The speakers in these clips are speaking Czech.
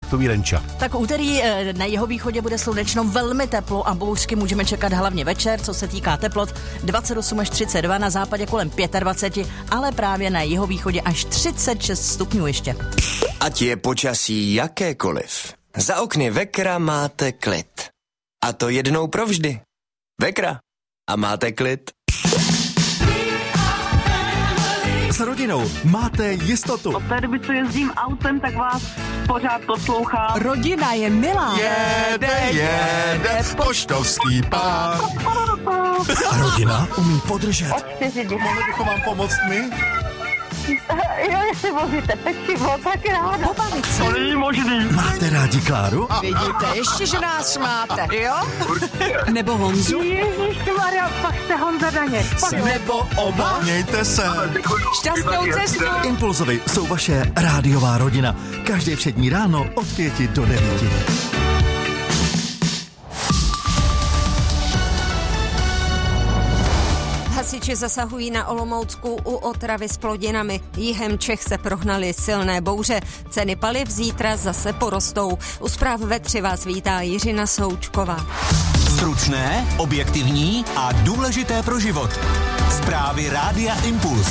to ví Renča. Tak úterý na jihovýchodě bude slunečno, velmi teplo a bouřky můžeme čekat hlavně večer, co se týká teplot 28 až 32, na západě kolem 25, ale právě na jihovýchodě až 36 stupňů ještě. Ať je počasí jakékoliv, za okny Vekra máte klid. A to jednou provždy. Vekra. A máte klid. S rodinou máte jistotu. Od té doby, co jezdím autem, tak vás pořád poslouchám. Rodina je milá. Jede, poštovský pár. A rodina umí podržet. Od 4 dny. Mohli bychom vám pomoct my? Jo, jestli vozíte pečivo, tak ráda. Pobavit se. To není možný. Máte rádi Kláru? Vidíte, ještě, že nás máte, jo? Nebo Honzu? Ježišmarja, pak jste Honza Daněk. Nebo oba? Mějte se. Šťastnou cestu. Impulzovi jsou vaše rádiová rodina. Každé všední ráno od 5 do 9. Hasiči zasahují na Olomoucku u Otravy s plodinami. Jihem Čech se prohnaly silné bouře. Ceny paliv zítra zase porostou. U zpráv ve 3 vás vítá Jiřina Součková. Stručné, objektivní a důležité pro život. Zprávy Rádia Impuls.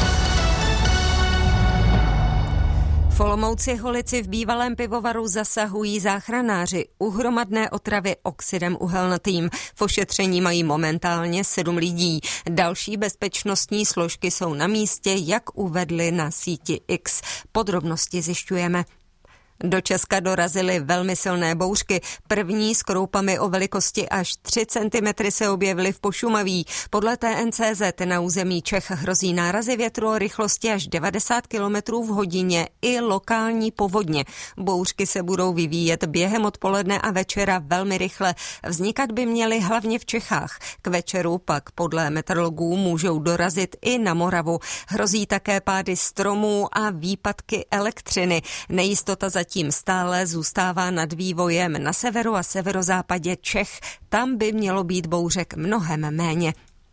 V Olomouci Holici v bývalém pivovaru zasahují záchranáři u hromadné otravy oxidem uhelnatým. V ošetření mají momentálně 7 lidí. Další bezpečnostní složky jsou na místě, jak uvedli na síti X. Podrobnosti zjišťujeme. Do Česka dorazily velmi silné bouřky. První s kroupami o velikosti až 3 cm se objevily v Pošumaví. Podle TNCZ na území Čech hrozí nárazy větru o rychlosti až 90 km v hodině i lokální povodně. Bouřky se budou vyvíjet během odpoledne a večera velmi rychle. Vznikat by měly hlavně v Čechách. K večeru pak podle meteorologů můžou dorazit i na Moravu. Hrozí také pády stromů a výpadky elektřiny. Nejistota zatím stále zůstává nad vývojem na severu a severozápadě Čech. Tam by mělo být bouřek mnohem méně.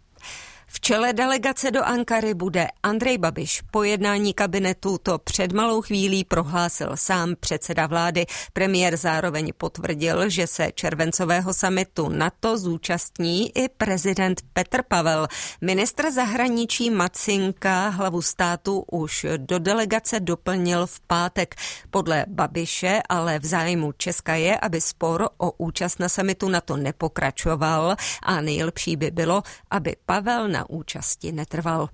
V čele delegace do Ankary bude Andrej Babiš. Po jednání kabinetu to před malou chvílí prohlásil sám předseda vlády. Premiér zároveň potvrdil, že se červencového summitu NATO zúčastní i prezident Petr Pavel. Ministr zahraničí Macinka hlavu státu už do delegace doplnil v pátek. Podle Babiše ale v zájmu Česka je, aby spor o účast na summitu NATO nepokračoval a nejlepší by bylo, aby Pavel na účasti netrval.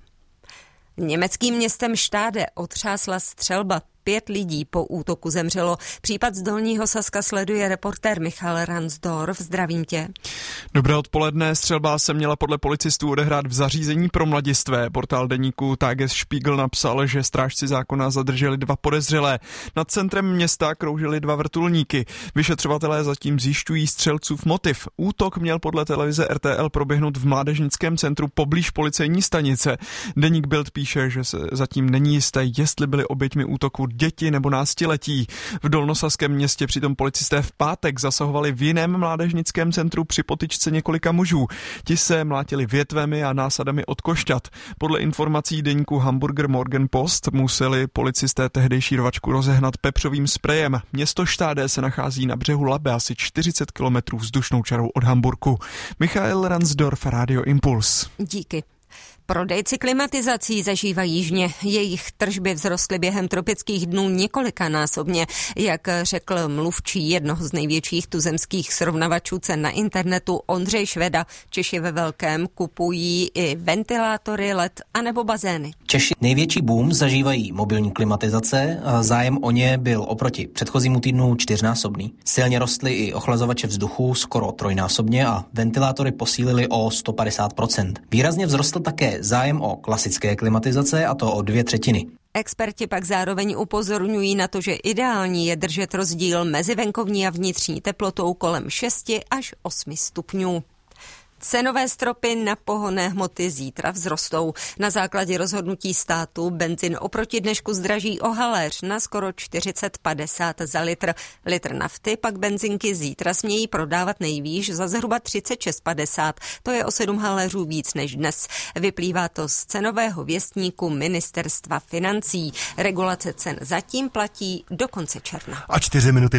Německým městem Štáde otřásla střelba. 5 lidí po útoku zemřelo. Případ z Dolního Saska sleduje reportér Michal Ransdorf. Zdravím tě. Dobré odpoledne. Střelba se měla podle policistů odehrát v zařízení pro mladistvé. Portál deníku Tagesspiegel napsal, že strážci zákona zadrželi 2 podezřelé. Nad centrem města kroužily 2 vrtulníky. Vyšetřovatelé zatím zjišťují střelcův motiv. Útok měl podle televize RTL proběhnout v mládežnickém centru poblíž policejní stanice. Deník Bild píše, že se zatím není jisté, jestli byly oběťmi útoku děti nebo náctiletí. V Dolnosaském městě přitom policisté v pátek zasahovali v jiném mládežnickém centru při potyčce několika mužů. Ti se mlátili větvemi a násadami od košťat. Podle informací deníku Hamburger Morgenpost museli policisté tehdejší rvačku rozehnat pepřovým sprejem. Město Štáde se nachází na břehu Labe asi 40 kilometrů vzdušnou čarou od Hamburku. Michael Ransdorf, Radio Impuls. Díky. Prodejci klimatizací zažívají jižně. Jejich tržby vzrostly během tropických dnů několikanásobně. Jak řekl mluvčí jednoho z největších tuzemských srovnavačů cen na internetu Ondřej Šveda, Češi ve velkém kupují i ventilátory, LED anebo bazény. Češi největší boom zažívají mobilní klimatizace. Zájem o ně byl oproti předchozímu týdnu 4násobný. Silně rostly i ochlazovače vzduchu skoro 3násobně a ventilátory posílily o 150%. Výrazně vzrostl také zájem o klasické klimatizace, a to o 2/3. Experti pak zároveň upozorňují na to, že ideální je držet rozdíl mezi venkovní a vnitřní teplotou kolem 6 až 8 stupňů. Cenové stropy na pohonné hmoty zítra vzrostou. Na základě rozhodnutí státu benzin oproti dnešku zdraží o haléř na skoro 40,50 za litr. Litr nafty pak benzinky zítra smějí prodávat nejvýš za zhruba 36,50. To je o 7 haléřů víc než dnes. Vyplývá to z cenového věstníku Ministerstva financí. Regulace cen zatím platí do konce června. A 4 minuty